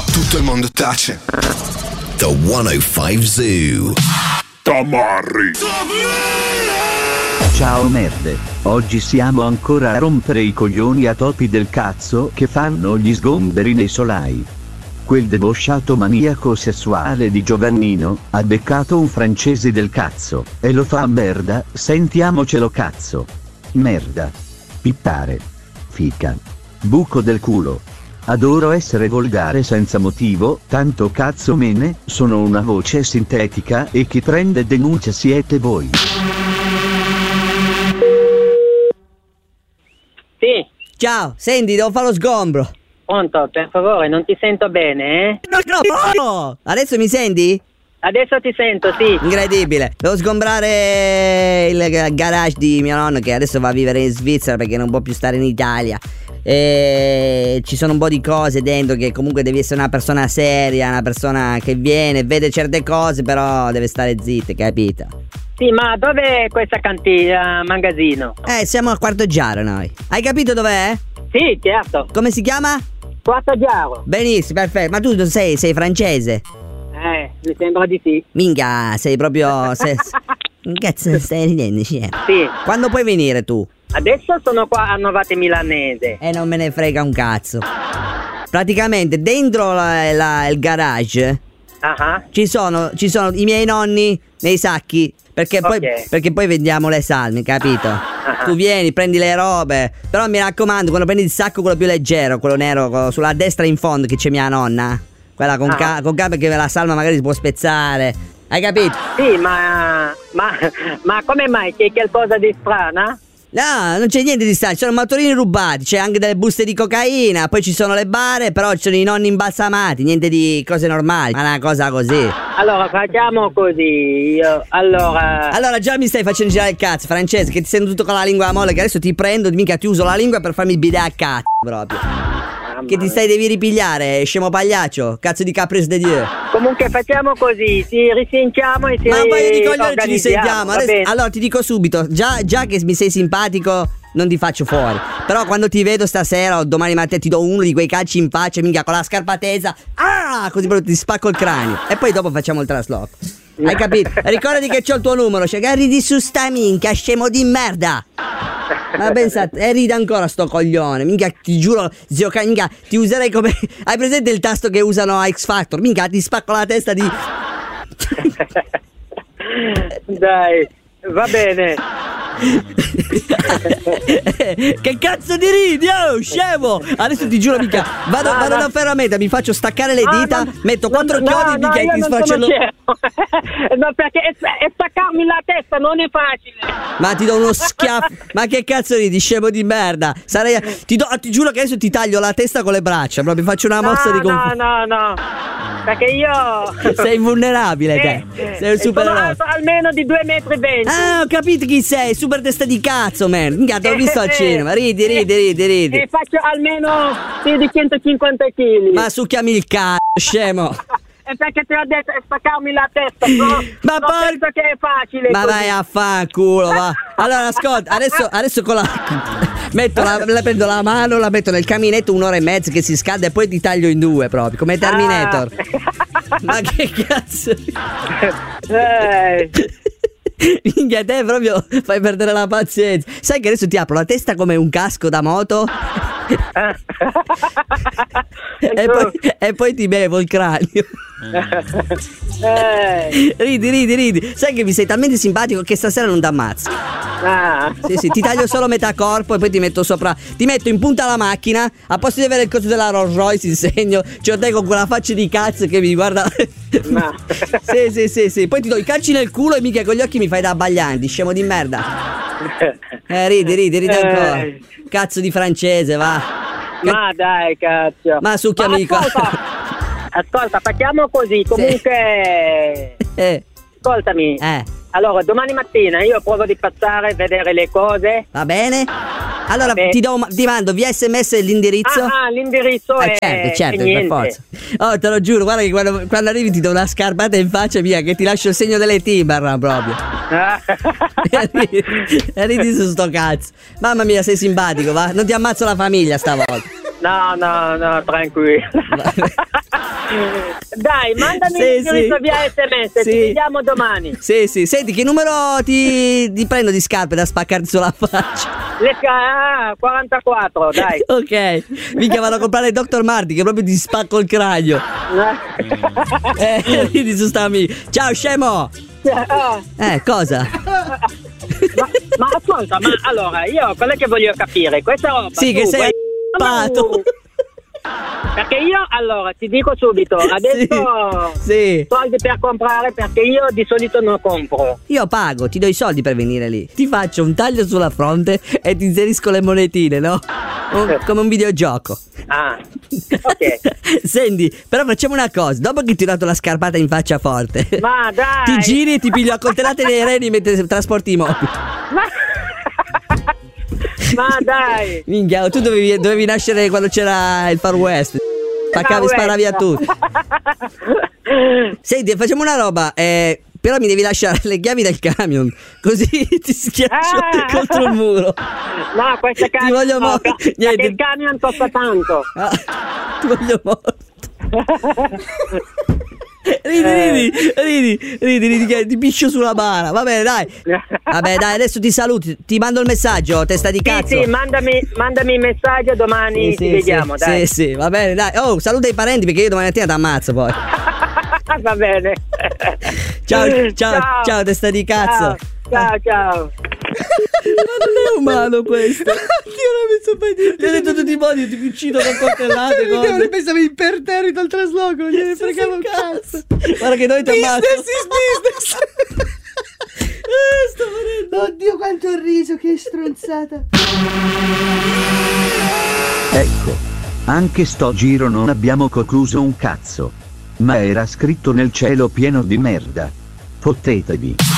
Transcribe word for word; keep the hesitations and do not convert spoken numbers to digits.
Tutto il mondo tace. The centocinque Zoo. Tamarri. Ciao merde, oggi siamo ancora a rompere i coglioni a topi del cazzo che fanno gli sgomberi nei solai. Quel debosciato maniaco sessuale di Giovannino ha beccato un francese del cazzo e lo fa a merda, sentiamocelo cazzo. Merda. Pippare. Fica. Buco del culo. Adoro essere volgare senza motivo, tanto cazzo me ne, sono una voce sintetica e chi prende denuncia siete voi. Sì. Ciao, senti, devo fare lo sgombro. Pronto, per favore, non ti sento bene, eh? No, no, no. Adesso mi senti? Adesso ti sento, sì. Incredibile. Devo sgombrare il garage di mio nonno che adesso va a vivere in Svizzera perché non può più stare in Italia. E ci sono un po' di cose dentro che comunque devi essere una persona seria, una persona che viene, vede certe cose, però deve stare zitta, capito? Sì, ma dov'è questa cantina, magazzino? Eh, siamo a Quarto Giaro noi. Hai capito dov'è? Sì, certo. Come si chiama? Quarto Giaro. Benissimo, perfetto. Ma tu sei, sei francese? Eh, mi sembra di sì. Minchia, sei proprio... Sei... Cazzo stai ridendo, sì. Sì. Quando puoi venire tu? Adesso sono qua a Novate Milanese. E non me ne frega un cazzo. Praticamente dentro la, la, il garage uh-huh. ci sono ci sono i miei nonni nei sacchi. Perché poi, okay. perché poi vendiamo le salme, capito? Uh-huh. Tu vieni, prendi le robe. Però mi raccomando, quando prendi il sacco quello più leggero, quello nero, quello sulla destra in fondo che c'è mia nonna, quella con, uh-huh. ca- con ca- perché la salma magari si può spezzare. Hai capito? Sì, ma ma, ma come mai? C'è qualcosa di strana? No, non c'è niente di strano, ci sono motorini rubati, c'è anche delle buste di cocaina, poi ci sono le bare, però ci sono i nonni imbalsamati, niente di cose normali, ma una cosa così. Allora facciamo così, io, allora... Allora già mi stai facendo girare il cazzo, francese, che ti sento tutto con la lingua a molle, che adesso ti prendo, mica ti uso la lingua per farmi bidare a cazzo proprio. Che ti stai devi ripigliare, scemo pagliaccio, cazzo di Caprice de Dieu. Comunque facciamo così, ci risentiamo e ci Ma un paio di coglioni ci risentiamo. Adesso, allora ti dico subito, già, già che mi sei simpatico non ti faccio fuori. Però quando ti vedo stasera o domani mattina ti do uno di quei calci in faccia, minchia, con la scarpa tesa. Ah, così proprio ti spacco il cranio. E poi dopo facciamo il trasloco. Hai capito? Ricordati che c'ho il tuo numero, cioè che ridi su sta minchia, scemo di merda. Ma pensate, e ride ancora sto coglione. Minchia, ti giuro, zio, minchia, ti userei come... Hai presente il tasto che usano a X Factor? Minchia, ti spacco la testa di... Dai, va bene. Che cazzo di ridi, oh scemo. Adesso ti giuro, mica vado, no, vado no. da ferramenta, mi faccio staccare le dita, no, metto quattro no, chiodi, no, mica no, e ti non sfaccio sono lo... No, perché è, è staccarmi la testa non è facile. Ma ti do uno schiaffo. Ma che cazzo ridi, scemo di merda. Sarei ti, do, ti giuro che adesso ti taglio la testa con le braccia, proprio faccio una mossa no, di confusione. No, no, no. Perché io sei invulnerabile, te. Eh, sei un super sono alto almeno di due metri e venti. Ah, ho capito chi sei, super testa di cazzo, man. Minchia, ti ho visto al Eh, cinema. Ridi, ridi, ridi, ridi. E faccio almeno più di centocinquanta chili. Ma succhiami il cazzo, scemo. È perché ti ho detto spaccarmi la testa, però Ma non por... penso che è facile. Ma così. vai a fanculo, va. Allora ascolta, adesso, adesso con la metto la, la prendo la mano, la metto nel caminetto un'ora e mezza che si scalda e poi ti taglio in due proprio, come Terminator. Ah. Ma che cazzo? Eh. Minchia, te proprio fai perdere la pazienza. Sai che adesso ti apro la testa come un casco da moto e, poi, e poi ti bevo il cranio. Eh. Ridi, ridi, ridi. Sai che mi sei talmente simpatico che stasera non ti ammazzo. Ah. Sì, sì, ti taglio solo metà corpo e poi ti metto sopra. Ti metto in punta la macchina. A posto di avere il coso della Rolls Royce in segno, c'ho te con quella faccia di cazzo che mi guarda. No. Sì, sì, sì, sì. Poi ti do i calci nel culo e mica con gli occhi mi fai da abbaglianti, scemo di merda. Eh, ridi, ridi, ridi ancora. Eh. Cazzo di francese, va. Ma dai, cazzo. Ma succhiami il ascolta, ascolta, facciamo così. Comunque, Eh, ascoltami. eh. Allora, domani mattina io provo di passare a vedere le cose. Va bene? Allora Vabbè. ti, do, ti mando via sms l'indirizzo. Ah, ah l'indirizzo Eh, è certo, certo, è per niente. forza. Oh, te lo giuro, guarda che quando, quando arrivi ti do una scarpata in faccia mia che ti lascio il segno delle Timberland proprio. Ah. E ridi, e ridi su sto cazzo. Mamma mia, sei simpatico, va? Non ti ammazzo la famiglia stavolta. No, no, no, tranquillo. Dai, mandami Sì, il indirizzo sì. via sms, Sì. ci vediamo domani. Sì, sì, senti, che numero ti, ti prendo di scarpe da spaccarti sulla faccia? Le sca- ah, quarantaquattro, dai. Ok, mica vado a comprare il doctor Marti che proprio ti spacco il cranio. Eh, ridi su sta amica. Ciao scemo. Ah, Eh, cosa? ma, ma ascolta, ma allora, io quello che voglio capire, questa roba Sì, tu che sei vuoi- pato. Perché io, allora, ti dico subito, adesso Sì. soldi per comprare, perché io di solito non compro. Io pago, ti do i soldi per venire lì. Ti faccio un taglio sulla fronte e ti inserisco le monetine, no? Un- come un videogioco. Ah, ok. Senti, però facciamo una cosa. Dopo che ti ho dato la scarpata in faccia forte, Ma dai. ti giri e ti piglio a coltellate nei reni mentre trasporti i mobili. Ma, ma dai. Minchia, tu dovevi, dovevi nascere quando c'era il Far West. Spaccavi, Far West. sparavi a tutti. Senti, facciamo una roba. Eh, però mi devi lasciare le chiavi del camion, così ti schiaccio Ah. contro il muro. No, questa Ti voglio no, mo- ca- niente. perché il camion costa tanto. Ah, ti voglio morto. Ridi, Eh. ridi, ridi, ridi, ridi, che ti piscio sulla bara. Va bene, dai. Vabbè, dai, adesso ti saluti. Ti mando il messaggio, testa di cazzo. Sì, sì, mandami, mandami il messaggio, domani Sì, ci sì, vediamo, sì, dai. Sì, sì, va bene, dai. Oh, saluta i parenti perché io domani mattina ti ammazzo poi. Va bene. Ciao, ciao, ciao, testa di cazzo. Ciao, ciao. Ma non è umano questo. Io non mi so mai dire. Gli ho detto tutti i modi, io ti uccido con coltellate. Io pensavo imperterrito al trasloco, non gliene fregava un cazzo. Guarda che noi ti ammazzo. Business is business. Eh, sto morendo. Oddio quanto ho riso, che stronzata. Ecco, anche sto giro non abbiamo concluso un cazzo. Ma era scritto nel cielo pieno di merda. Fottetevi.